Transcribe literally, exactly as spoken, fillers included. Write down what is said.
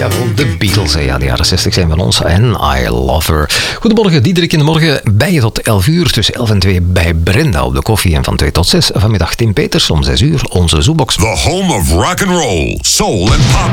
Jawel, de Beatles. Ja, de jaren zestig zijn van ons. En I Love Her. Goedemorgen, Diederik in de morgen. Bij je tot elf uur. Tussen elf en twee bij Brenda op de koffie. En van twee tot zes vanmiddag Tim Peters om zes uur. Onze Zoebox. The home of rock and roll, soul and pop